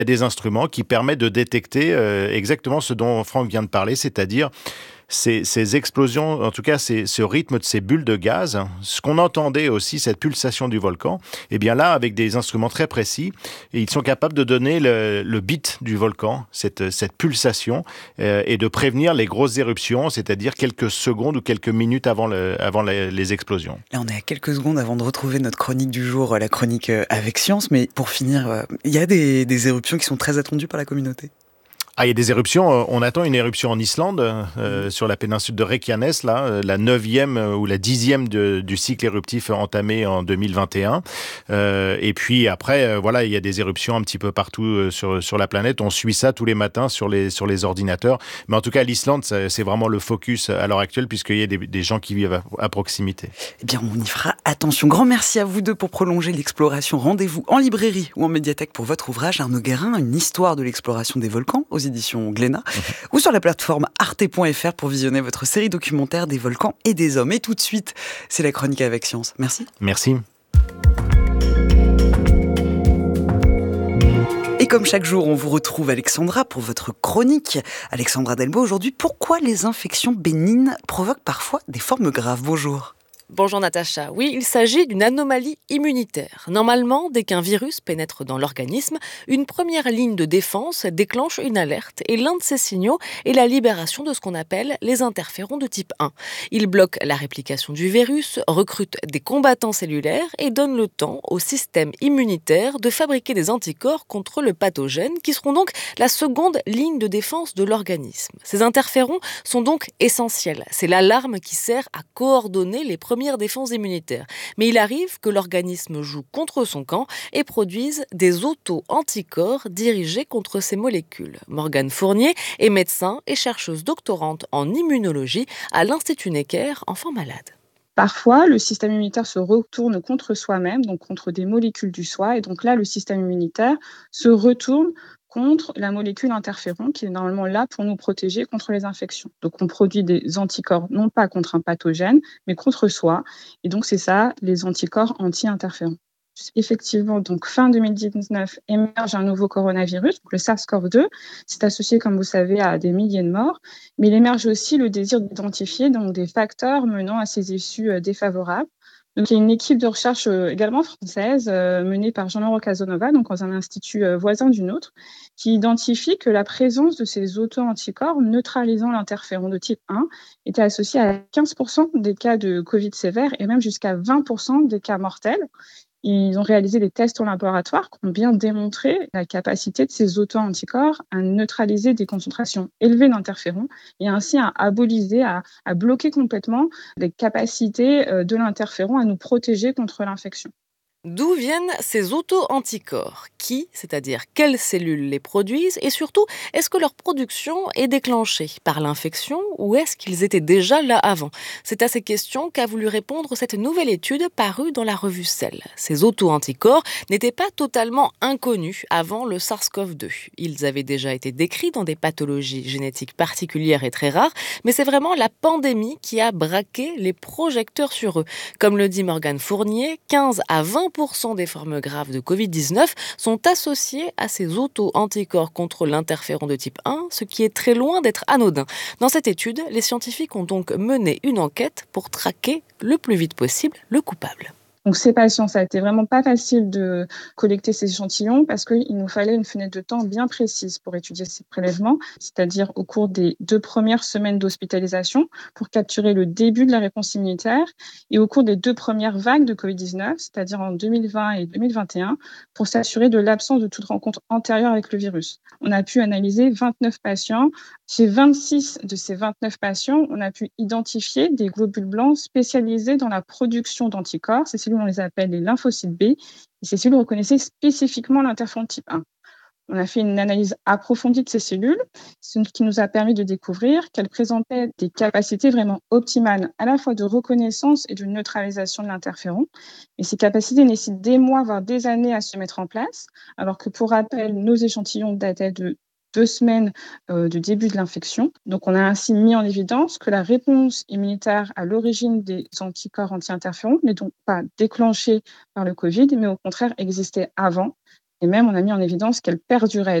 y a des instruments qui permettent de détecter exactement ce dont Franck vient de parler, c'est-à-dire ces explosions, en tout cas ce rythme de ces bulles de gaz, hein, ce qu'on entendait aussi, cette pulsation du volcan, eh bien là, avec des instruments très précis, ils sont capables de donner le beat du volcan, cette pulsation, et de prévenir les grosses éruptions, c'est-à-dire quelques secondes ou quelques minutes avant les explosions. Là, on est à quelques secondes avant de retrouver notre chronique du jour, la chronique avec science. Mais pour finir, il y a des éruptions qui sont très attendues par la communauté. Ah, il y a des éruptions. On attend une éruption en Islande, Mhm. sur la péninsule de Reykjanes, là, la 9e ou la 10e du cycle éruptif entamé en 2021. Et puis après, voilà, il y a des éruptions un petit peu partout sur la planète. On suit ça tous les matins sur les ordinateurs. Mais en tout cas, l'Islande, c'est vraiment le focus à l'heure actuelle, puisqu'il y a des gens qui vivent à proximité. Eh bien, on y fera attention. Grand merci à vous deux pour prolonger l'exploration. Rendez-vous en librairie ou en médiathèque pour votre ouvrage Arnaud Guérin, une histoire de l'exploration des volcans aux éditions Glénat, ou sur la plateforme arte.fr pour visionner votre série documentaire des volcans et des hommes. Et tout de suite, c'est la chronique avec science. Merci. Merci. Et comme chaque jour, on vous retrouve Alexandra pour votre chronique. Alexandra Delbo, aujourd'hui, pourquoi les infections bénignes provoquent parfois des formes graves? Bonjour. Bonjour Natacha. Oui, il s'agit d'une anomalie immunitaire. Normalement, dès qu'un virus pénètre dans l'organisme, une première ligne de défense déclenche une alerte et l'un de ces signaux est la libération de ce qu'on appelle les interférons de type 1. Ils bloquent la réplication du virus, recrutent des combattants cellulaires et donnent le temps au système immunitaire de fabriquer des anticorps contre le pathogène qui seront donc la seconde ligne de défense de l'organisme. Ces interférons sont donc essentiels. C'est l'alarme qui sert à coordonner les premières défense immunitaire. Mais il arrive que l'organisme joue contre son camp et produise des auto-anticorps dirigés contre ces molécules. Morgane Fournier est médecin et chercheuse doctorante en immunologie à l'Institut Necker, enfants malades. Parfois, le système immunitaire se retourne contre soi-même, donc contre des molécules du soi, et donc là, le système immunitaire se retourne contre la molécule interféron qui est normalement là pour nous protéger contre les infections. Donc on produit des anticorps non pas contre un pathogène, mais contre soi, et donc c'est ça, les anticorps anti-interférons. Effectivement, donc fin 2019, émerge un nouveau coronavirus, donc le SARS-CoV-2. C'est associé, comme vous savez, à des milliers de morts, mais il émerge aussi le désir d'identifier donc, des facteurs menant à ces issues défavorables. Donc, il y a une équipe de recherche également française menée par Jean-Laurent Casanova, donc dans un institut voisin du nôtre, qui identifie que la présence de ces auto-anticorps neutralisant l'interféron de type 1 était associée à 15% des cas de Covid sévères et même jusqu'à 20% des cas mortels. Ils ont réalisé des tests en laboratoire qui ont bien démontré la capacité de ces auto-anticorps à neutraliser des concentrations élevées d'interférons et ainsi à aboliser, à bloquer complètement les capacités de l'interféron à nous protéger contre l'infection. D'où viennent ces auto-anticorps? Qui, c'est-à-dire quelles cellules les produisent? Et surtout, est-ce que leur production est déclenchée par l'infection ou est-ce qu'ils étaient déjà là avant? C'est à ces questions qu'a voulu répondre cette nouvelle étude parue dans la revue Cell. Ces auto-anticorps n'étaient pas totalement inconnus avant le SARS-CoV-2. Ils avaient déjà été décrits dans des pathologies génétiques particulières et très rares, mais c'est vraiment la pandémie qui a braqué les projecteurs sur eux. Comme le dit Morgane Fournier, 15 à 20% des formes graves de Covid-19 sont associées à ces auto-anticorps contre l'interféron de type 1, ce qui est très loin d'être anodin. Dans cette étude, les scientifiques ont donc mené une enquête pour traquer le plus vite possible le coupable. Donc ces patients, ça a été vraiment pas facile de collecter ces échantillons parce qu'il nous fallait une fenêtre de temps bien précise pour étudier ces prélèvements, c'est-à-dire au cours des 2 premières semaines d'hospitalisation pour capturer le début de la réponse immunitaire et au cours des 2 premières vagues de Covid-19, c'est-à-dire en 2020 et 2021, pour s'assurer de l'absence de toute rencontre antérieure avec le virus. On a pu analyser 29 patients. Chez 26 de ces 29 patients, on a pu identifier des globules blancs spécialisés dans la production d'anticorps. Ces cellules, on les appelle les lymphocytes B. Et ces cellules reconnaissaient spécifiquement l'interféron type 1. On a fait une analyse approfondie de ces cellules, ce qui nous a permis de découvrir qu'elles présentaient des capacités vraiment optimales, à la fois de reconnaissance et de neutralisation de l'interféron. Et ces capacités nécessitent des mois, voire des années à se mettre en place, alors que pour rappel, nos échantillons dataient de 2 semaines de début de l'infection. Donc, on a ainsi mis en évidence que la réponse immunitaire à l'origine des anticorps anti-interférons n'est donc pas déclenchée par le Covid, mais au contraire existait avant. et même on a mis en évidence qu'elle perdurait.